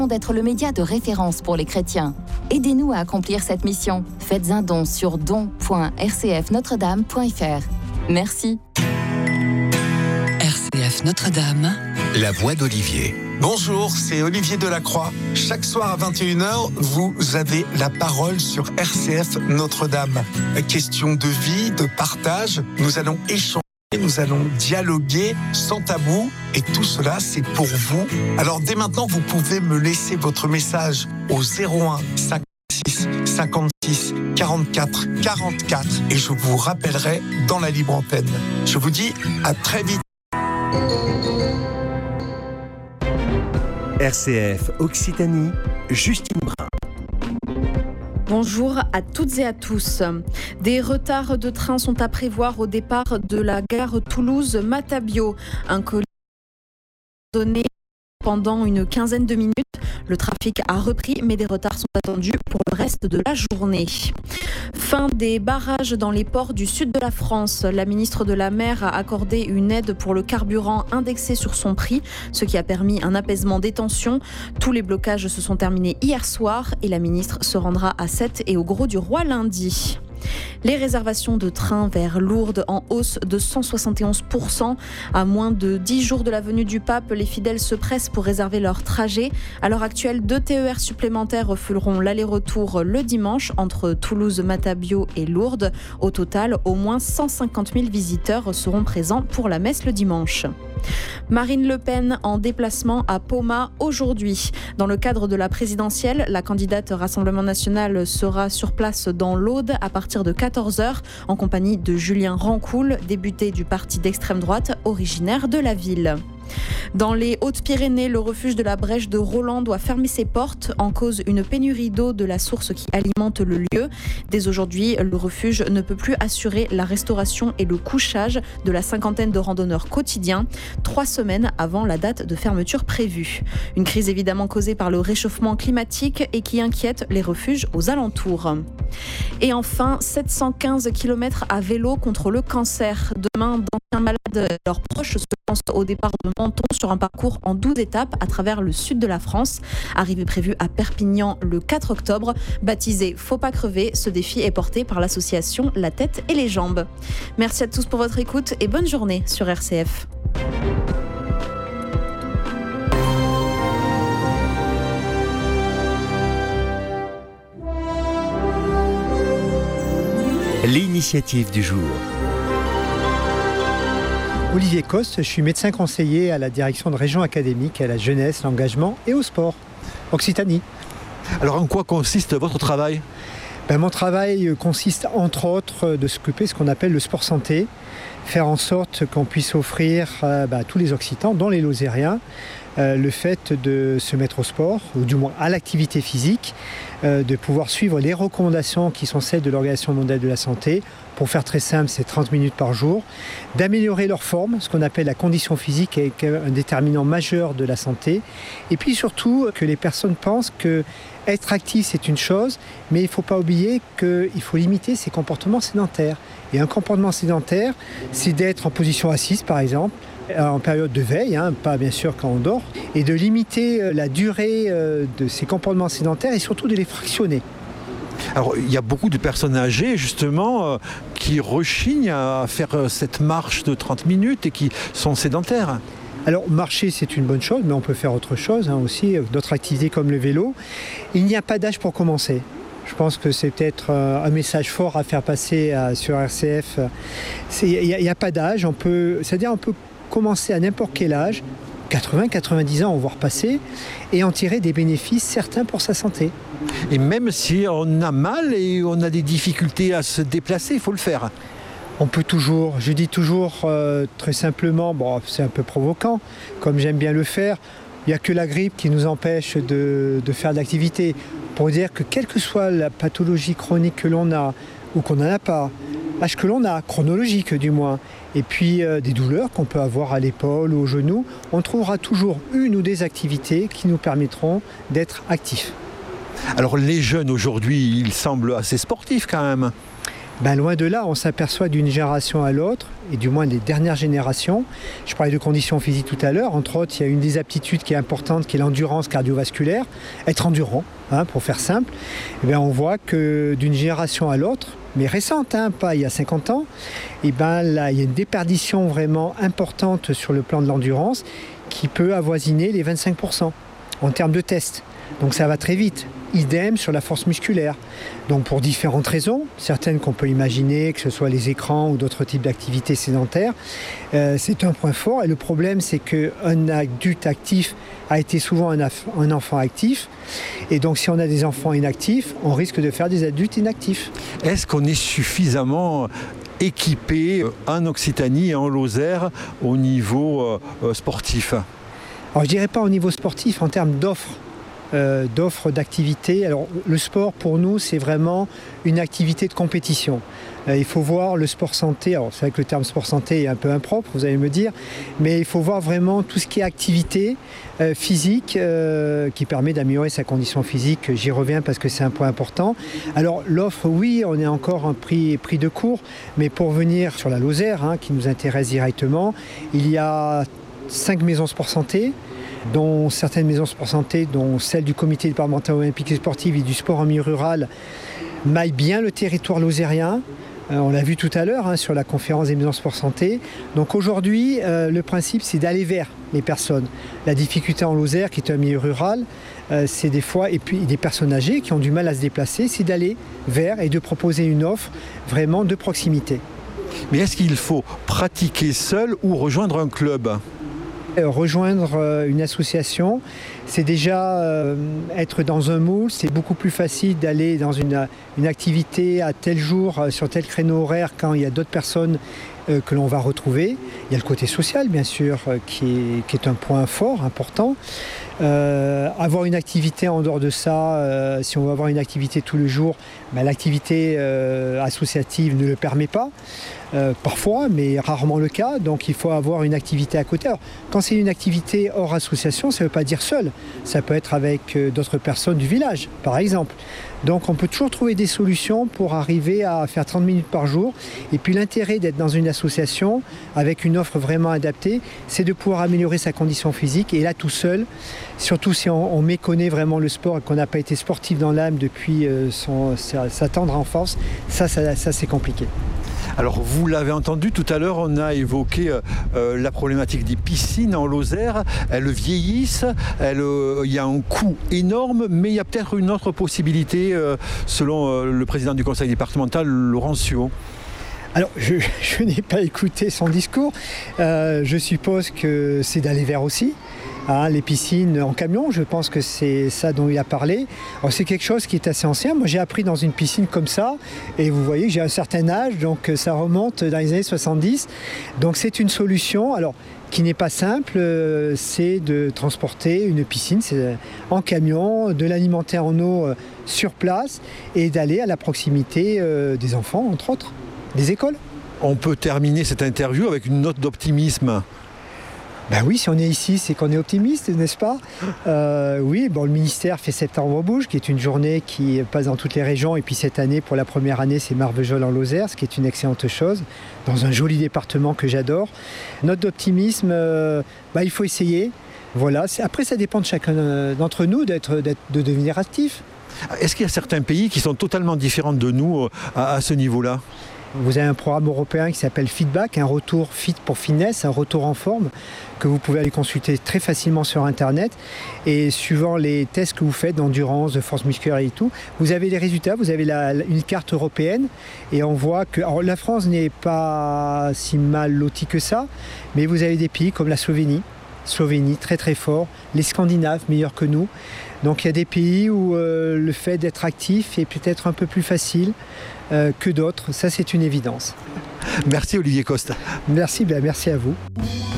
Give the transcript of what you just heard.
d'être le média de référence pour les chrétiens. Aidez-nous à accomplir cette mission. Faites un don sur don.rcfnotredame.fr. Merci. RCF Notre-Dame. La voix d'Olivier. Bonjour, c'est Olivier Delacroix. Chaque soir à 21h, vous avez la parole sur RCF Notre-Dame. Question de vie, de partage, nous allons échanger. Nous allons dialoguer sans tabou et tout cela, c'est pour vous. Alors dès maintenant, vous pouvez me laisser votre message au 01 56 56 44 44 et je vous rappellerai dans la libre antenne. Je vous dis à très vite. RCF Occitanie, Justine Brun. Bonjour à toutes et à tous. Des retards de train sont à prévoir au départ de la gare Toulouse-Matabio. Un colis donné pendant une quinzaine de minutes. Le trafic a repris, mais des retards sont attendus pour le reste de la journée. Fin des barrages dans les ports du sud de la France. La ministre de la Mer a accordé une aide pour le carburant indexé sur son prix, ce qui a permis un apaisement des tensions. Tous les blocages se sont terminés hier soir et la ministre se rendra à Sète et au Gros du Roi lundi. Les réservations de trains vers Lourdes en hausse de 171%. À moins de 10 jours de la venue du pape, les fidèles se pressent pour réserver leur trajet. À l'heure actuelle, 2 TER supplémentaires feront l'aller-retour le dimanche entre Toulouse-Matabio et Lourdes. Au total, au moins 150 000 visiteurs seront présents pour la messe le dimanche. Marine Le Pen en déplacement à Poma aujourd'hui. Dans le cadre de la présidentielle, la candidate Rassemblement National sera sur place dans l'Aude à partir de 14h en compagnie de Julien Rancoul, député du parti d'extrême droite originaire de la ville. Dans les Hautes-Pyrénées, le refuge de la Brèche de Roland doit fermer ses portes en cause une pénurie d'eau de la source qui alimente le lieu. Dès aujourd'hui, le refuge ne peut plus assurer la restauration et le couchage de la cinquantaine de randonneurs quotidiens, 3 semaines avant la date de fermeture prévue. Une crise évidemment causée par le réchauffement climatique et qui inquiète les refuges aux alentours. Et enfin, 715 km à vélo contre le cancer. Demain, d'anciens malades et leurs proches se lancent au départ de Menton sur un parcours en 12 étapes à travers le sud de la France. Arrivée prévue à Perpignan le 4 octobre. Baptisé Faut pas crever, ce défi est porté par l'association La Tête et les Jambes. Merci à tous pour votre écoute et bonne journée sur RCF. L'initiative du jour. Olivier Coste, je suis médecin conseiller à la direction de région académique à la jeunesse, l'engagement et au sport. Occitanie. Alors en quoi consiste votre travail ? Mon travail consiste entre autres de s'occuper de ce qu'on appelle le sport santé, faire en sorte qu'on puisse offrir à tous les Occitans, dont les Lozériens, le fait de se mettre au sport, ou du moins à l'activité physique, de pouvoir suivre les recommandations qui sont celles de l'Organisation mondiale de la santé. Pour faire très simple, c'est 30 minutes par jour, d'améliorer leur forme, ce qu'on appelle la condition physique, qui est un déterminant majeur de la santé. Et puis surtout, que les personnes pensent que être actif, c'est une chose, mais il ne faut pas oublier qu'il faut limiter ses comportements sédentaires. Et un comportement sédentaire, c'est d'être en position assise, par exemple, en période de veille, pas bien sûr quand on dort, et de limiter la durée de ces comportements sédentaires et surtout de les fractionner. Alors il y a beaucoup de personnes âgées justement qui rechignent à faire cette marche de 30 minutes et qui sont sédentaires. Alors marcher c'est une bonne chose, mais on peut faire autre chose aussi, d'autres activités comme le vélo. Il n'y a pas d'âge pour commencer. Je pense que c'est peut-être un message fort à faire passer sur RCF. Il n'y a pas d'âge, c'est-à-dire on peut commencer à n'importe quel âge, 80, 90 ans, on va repasser, et en tirer des bénéfices certains pour sa santé. Et même si on a mal et on a des difficultés à se déplacer, il faut le faire. On peut toujours, je dis toujours très simplement, c'est un peu provoquant, comme j'aime bien le faire, il n'y a que la grippe qui nous empêche de faire de l'activité. Pour dire que quelle que soit la pathologie chronique que l'on a, ou qu'on n'en a pas, l'âge que l'on a, chronologique du moins, et puis des douleurs qu'on peut avoir à l'épaule ou au genou, on trouvera toujours une ou des activités qui nous permettront d'être actifs. Alors les jeunes aujourd'hui, ils semblent assez sportifs quand même. Loin de là, on s'aperçoit d'une génération à l'autre, et du moins des dernières générations. Je parlais de conditions physiques tout à l'heure. Entre autres, il y a une des aptitudes qui est importante, qui est l'endurance cardiovasculaire. Être endurant, pour faire simple. On voit que d'une génération à l'autre, mais récente, pas il y a 50 ans, là, il y a une déperdition vraiment importante sur le plan de l'endurance qui peut avoisiner les 25% en termes de tests. Donc ça va très vite. Idem sur la force musculaire. Donc pour différentes raisons, certaines qu'on peut imaginer, que ce soit les écrans ou d'autres types d'activités sédentaires, c'est un point fort. Et le problème, c'est qu'un adulte actif a été souvent un enfant actif. Et donc si on a des enfants inactifs, on risque de faire des adultes inactifs. Est-ce qu'on est suffisamment équipé en Occitanie et en Lozère au niveau sportif ? Alors je dirais pas au niveau sportif, en termes d'offres d'activités. Alors le sport pour nous c'est vraiment une activité de compétition. Il faut voir le sport santé, alors c'est vrai que le terme sport santé est un peu impropre, vous allez me dire, mais il faut voir vraiment tout ce qui est activité physique qui permet d'améliorer sa condition physique. J'y reviens parce que c'est un point important. Alors l'offre, oui, on est encore un prix de court, mais pour venir sur la Lozère, qui nous intéresse directement, il y a 5 maisons sport santé, dont certaines maisons sport santé, dont celle du comité départemental olympique et sportif et du sport en milieu rural, maillent bien le territoire lozérien. On l'a vu tout à l'heure sur la conférence des maisons sport santé. Donc aujourd'hui, le principe, c'est d'aller vers les personnes. La difficulté en Lozère, qui est un milieu rural, c'est des fois, et puis des personnes âgées qui ont du mal à se déplacer, c'est d'aller vers et de proposer une offre vraiment de proximité. Mais est-ce qu'il faut pratiquer seul ou rejoindre un club ? Rejoindre une association, c'est déjà être dans un moule, c'est beaucoup plus facile d'aller dans une activité à tel jour, sur tel créneau horaire, quand il y a d'autres personnes que l'on va retrouver. Il y a le côté social, bien sûr, qui est un point fort, important. Avoir une activité en dehors de ça, si on veut avoir une activité tous les jours, l'activité associative ne le permet pas. Parfois, mais rarement le cas, donc il faut avoir une activité à côté. Alors, quand c'est une activité hors association, ça ne veut pas dire seul, ça peut être avec d'autres personnes du village, par exemple. Donc on peut toujours trouver des solutions pour arriver à faire 30 minutes par jour. Et puis l'intérêt d'être dans une association avec une offre vraiment adaptée, c'est de pouvoir améliorer sa condition physique. Et là tout seul, surtout si on méconnaît vraiment le sport et qu'on n'a pas été sportif dans l'âme depuis sa tendre enfance, ça c'est compliqué. Alors vous l'avez entendu tout à l'heure, on a évoqué la problématique des piscines en Lozère. Elles vieillissent, il y a un coût énorme, mais il y a peut-être une autre possibilité selon le président du conseil départemental, Laurent Suot. Alors, je n'ai pas écouté son discours. Je suppose que c'est d'aller vers aussi. Les piscines en camion, je pense que c'est ça dont il a parlé. Alors, c'est quelque chose qui est assez ancien. Moi, j'ai appris dans une piscine comme ça. Et vous voyez que j'ai un certain âge, donc ça remonte dans les années 70. Donc, c'est une solution. Alors, qui n'est pas simple, c'est de transporter une piscine en camion, de l'alimenter en eau sur place et d'aller à la proximité des enfants, entre autres, des écoles. On peut terminer cette interview avec une note d'optimisme. Oui, si on est ici, c'est qu'on est optimiste, n'est-ce pas ? Oui, le ministère fait Septembre Bouge, qui est une journée qui passe dans toutes les régions. Et puis cette année, pour la première année, c'est Marvejols en Lozère, ce qui est une excellente chose, dans un joli département que j'adore. Note d'optimisme, il faut essayer. Voilà. Après, ça dépend de chacun d'entre nous de devenir actif. Est-ce qu'il y a certains pays qui sont totalement différents de nous à ce niveau-là ? Vous avez un programme européen qui s'appelle Feedback, un retour fit pour fitness, un retour en forme, que vous pouvez aller consulter très facilement sur Internet. Et suivant les tests que vous faites d'endurance, de force musculaire et tout, vous avez les résultats, vous avez une carte européenne. Et on voit que la France n'est pas si mal lotie que ça, mais vous avez des pays comme la Slovénie, très très fort, les Scandinaves meilleurs que nous. Donc il y a des pays où le fait d'être actif est peut-être un peu plus facile que d'autres, ça c'est une évidence. Merci Olivier Coste. Merci à vous.